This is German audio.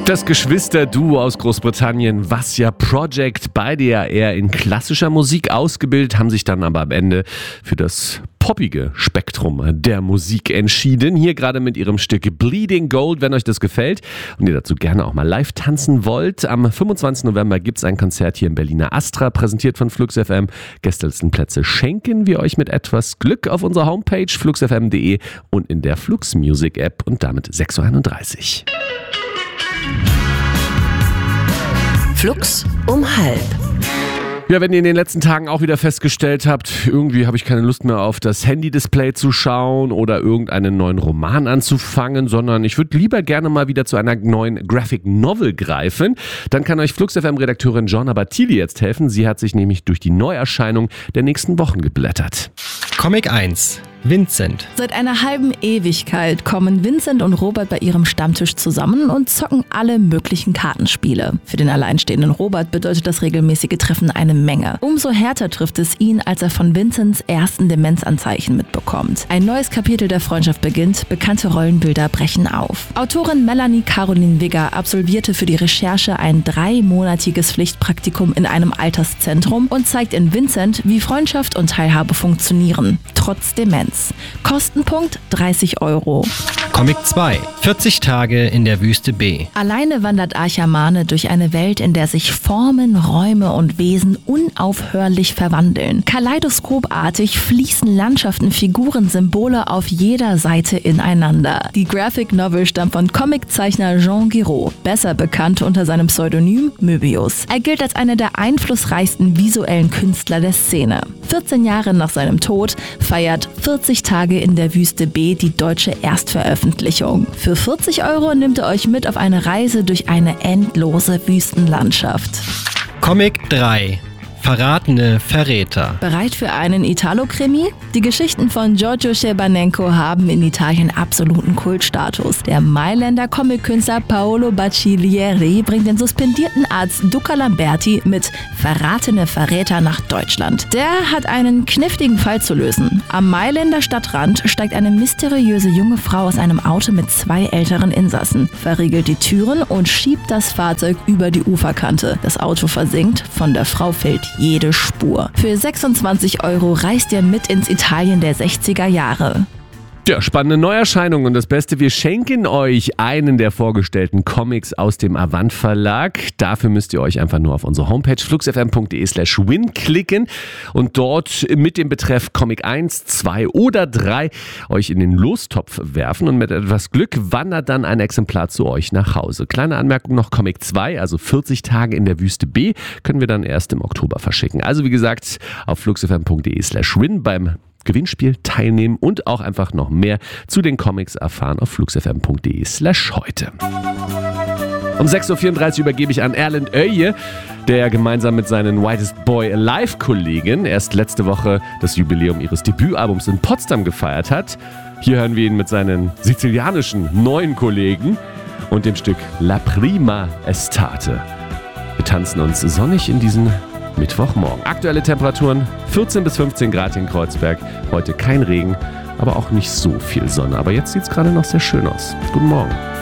Das Geschwisterduo aus Großbritannien, Vasya Project, beide ja eher in klassischer Musik ausgebildet, haben sich dann aber am Ende für das poppige Spektrum der Musik entschieden. Hier gerade mit ihrem Stück Bleeding Gold, wenn euch das gefällt und ihr dazu gerne auch mal live tanzen wollt. Am 25. November gibt es ein Konzert hier im Berliner Astra, präsentiert von Flux FM. Gästelisten-Plätze schenken wir euch mit etwas Glück auf unserer Homepage fluxfm.de und in der Flux Music App und damit 6.31 Uhr. Flux um 12:30. Ja, wenn ihr in den letzten Tagen auch wieder festgestellt habt, irgendwie habe ich keine Lust mehr auf das Handy-Display zu schauen oder irgendeinen neuen Roman anzufangen, sondern ich würde lieber gerne mal wieder zu einer neuen Graphic Novel greifen, dann kann euch Flux FM-Redakteurin Joanna Battili jetzt helfen. Sie hat sich nämlich durch die Neuerscheinung der nächsten Wochen geblättert. Comic 1. Vincent. Seit einer halben Ewigkeit kommen Vincent und Robert bei ihrem Stammtisch zusammen und zocken alle möglichen Kartenspiele. Für den alleinstehenden Robert bedeutet das regelmäßige Treffen eine Menge. Umso härter trifft es ihn, als er von Vincents ersten Demenzanzeichen mitbekommt. Ein neues Kapitel der Freundschaft beginnt, bekannte Rollenbilder brechen auf. Autorin Melanie Caroline Wigger absolvierte für die Recherche ein 3-monatiges Pflichtpraktikum in einem Alterszentrum und zeigt in Vincent, wie Freundschaft und Teilhabe funktionieren, trotz Demenz. Kostenpunkt 30 €. Comic 2. 40 Tage in der Wüste B. Alleine wandert Archamane durch eine Welt, in der sich Formen, Räume und Wesen unaufhörlich verwandeln. Kaleidoskopartig fließen Landschaften, Figuren, Symbole auf jeder Seite ineinander. Die Graphic Novel stammt von Comiczeichner Jean Giraud, besser bekannt unter seinem Pseudonym Möbius. Er gilt als einer der einflussreichsten visuellen Künstler der Szene. 14 Jahre nach seinem Tod feiert 40 Tage in der Wüste B die deutsche Erstveröffentlichung. Für 40 € nimmt er euch mit auf eine Reise durch eine endlose Wüstenlandschaft. Comic 3. Verratene Verräter. Bereit für einen Italo-Krimi? Die Geschichten von Giorgio Schebanenko haben in Italien absoluten Kultstatus. Der Mailänder Comic-Künstler Paolo Bacciglieri bringt den suspendierten Arzt Duca Lamberti mit Verratene Verräter nach Deutschland. Der hat einen kniffligen Fall zu lösen. Am Mailänder Stadtrand steigt eine mysteriöse junge Frau aus einem Auto mit 2 älteren Insassen, verriegelt die Türen und schiebt das Fahrzeug über die Uferkante. Das Auto versinkt, von der Frau fehlt jede Spur. Für 26 € reist ihr mit ins Italien der 60er Jahre. Ja, spannende Neuerscheinung und das Beste, wir schenken euch einen der vorgestellten Comics aus dem Avant Verlag. Dafür müsst ihr euch einfach nur auf unsere Homepage fluxfm.de/win klicken und dort mit dem Betreff Comic 1, 2 oder 3 euch in den Lostopf werfen und mit etwas Glück wandert dann ein Exemplar zu euch nach Hause. Kleine Anmerkung noch, Comic 2, also 40 Tage in der Wüste B, können wir dann erst im Oktober verschicken. Also wie gesagt, auf fluxfm.de/win beim Gewinnspiel teilnehmen und auch einfach noch mehr zu den Comics erfahren auf fluxfm.de/heute. Um 6.34 Uhr übergebe ich an Erlend Öye, der gemeinsam mit seinen Whitest Boy Alive-Kollegen erst letzte Woche das Jubiläum ihres Debütalbums in Potsdam gefeiert hat. Hier hören wir ihn mit seinen sizilianischen neuen Kollegen und dem Stück La Prima Estate. Wir tanzen uns sonnig in diesen Mittwochmorgen. Aktuelle Temperaturen 14 bis 15 Grad in Kreuzberg. Heute kein Regen, aber auch nicht so viel Sonne. Aber jetzt sieht es gerade noch sehr schön aus. Guten Morgen.